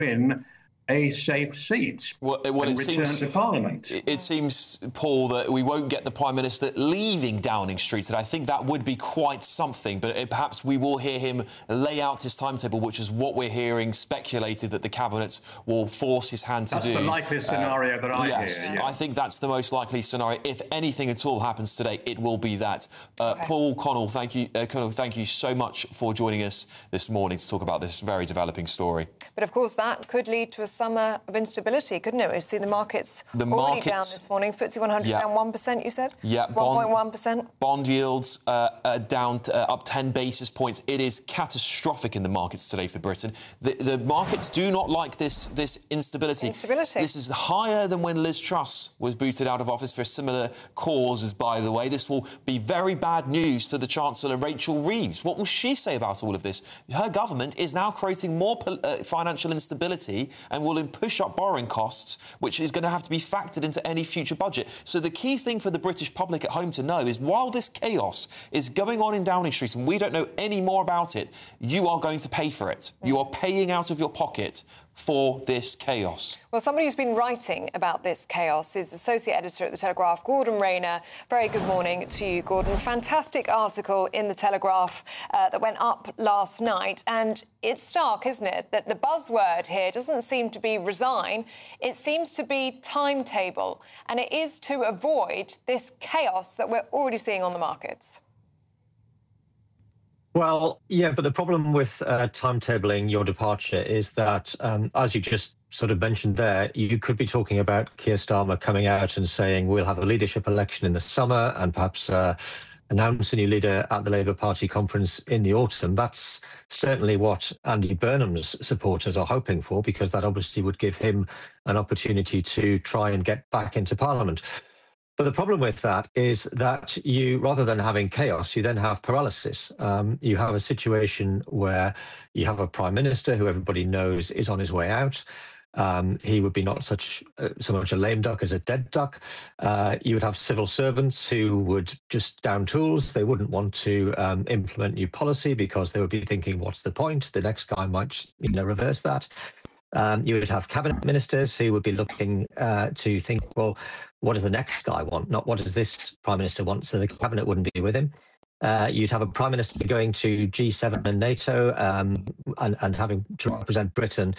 win a safe seat and return to Parliament. It seems, Paul, that we won't get the Prime Minister leaving Downing Street, and I think that would be quite something. But perhaps we will hear him lay out his timetable, which is what we're hearing speculated that the Cabinet will force his hand to do. That's the likeliest scenario that I hear. Yes, I think that's the most likely scenario. If anything at all happens today, it will be that. Paul Connell, thank you so much for joining us this morning to talk about this very developing story. But of course, that could lead to a summer of instability, couldn't it? We've seen the markets already down this morning. FTSE 100 down 1%, you said? Yeah. 1.1%. Bond yields down up 10 basis points. It is catastrophic in the markets today for Britain. The markets do not like this instability. This is higher than when Liz Truss was booted out of office for similar causes, by the way. This will be very bad news for the Chancellor, Rachel Reeves. What will she say about all of this? Her government is now creating more financial instability and will push up borrowing costs, which is going to have to be factored into any future budget. So the key thing for the British public at home to know is while this chaos is going on in Downing Street and we don't know any more about it, you are going to pay for it. You are paying out of your pocket for this chaos. Well, somebody who's been writing about this chaos is Associate Editor at The Telegraph, Gordon Rayner. Very good morning to you, Gordon. Fantastic article in The Telegraph that went up last night. And it's stark, isn't it, that the buzzword here doesn't seem to be resign. It seems to be timetable. And it is to avoid this chaos that we're already seeing on the markets. Well, yeah, but the problem with timetabling your departure is that, as you just sort of mentioned there, you could be talking about Keir Starmer coming out and saying we'll have a leadership election in the summer and perhaps announce a new leader at the Labour Party conference in the autumn. That's certainly what Andy Burnham's supporters are hoping for, because that obviously would give him an opportunity to try and get back into Parliament. But the problem with that is that you, rather than having chaos, you then have paralysis. You have a situation where you have a prime minister who everybody knows is on his way out. He would be not so much a lame duck as a dead duck. You would have civil servants who would just down tools. They wouldn't want to implement new policy because they would be thinking, what's the point? The next guy might, reverse that. You would have cabinet ministers who would be looking to think, well, what does the next guy want? Not what does this prime minister want? So the cabinet wouldn't be with him. You'd have a prime minister going to G7 and NATO and having to represent Britain.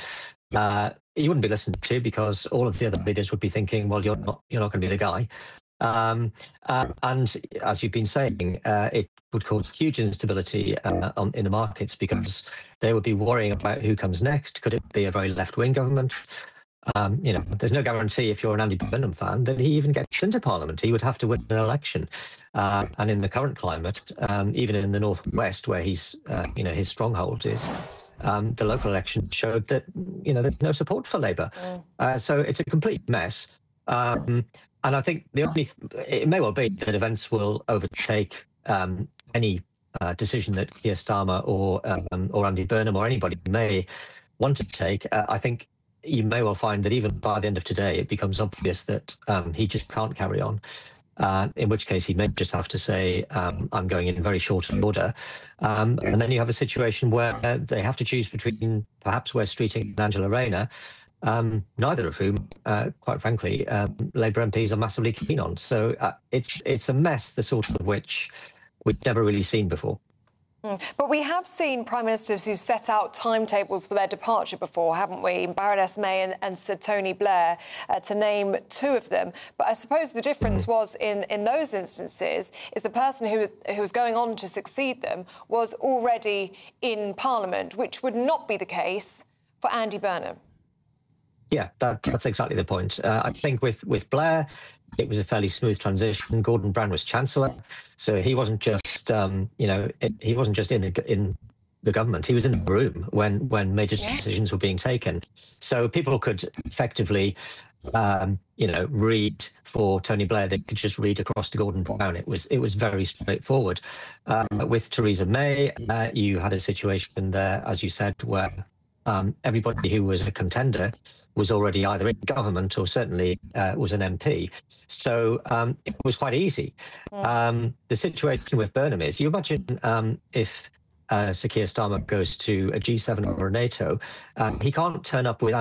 He wouldn't be listened to because all of the other leaders would be thinking, well, you're not going to be the guy. And as you've been saying, it would cause huge instability in the markets because they would be worrying about who comes next. Could it be a very left-wing government? There's no guarantee if you're an Andy Burnham fan that he even gets into Parliament. He would have to win an election. And in the current climate, even in the Northwest, where his stronghold is, the local election showed that, there's no support for Labour. So it's a complete mess. And I think it may well be that events will overtake any decision that Keir Starmer or Andy Burnham or anybody may want to take. I think you may well find that even by the end of today, it becomes obvious that he just can't carry on. In which case he may just have to say, I'm going in very short order. And then you have a situation where they have to choose between perhaps Wes Streeting and Angela Rayner, neither of whom, quite frankly, Labour MPs are massively keen on. So it's a mess, the sort of which we've never really seen before. But we have seen prime ministers who set out timetables for their departure before, haven't we? Baroness May and Sir Tony Blair, to name two of them. But I suppose the difference was in those instances is the person who was going on to succeed them was already in Parliament, which would not be the case for Andy Burnham. Yeah, that's exactly the point. I think with Blair, it was a fairly smooth transition. Gordon Brown was Chancellor, so he wasn't just he wasn't just in the government. He was in the room when major decisions were being taken. So people could effectively read for Tony Blair. They could just read across to Gordon Brown. It was very straightforward. With Theresa May, you had a situation there, as you said, where everybody who was a contender was already either in government or certainly was an MP. So it was quite easy. The situation with Burnham is, you imagine if Sir Keir Starmer goes to a G7 or a NATO, he can't turn up with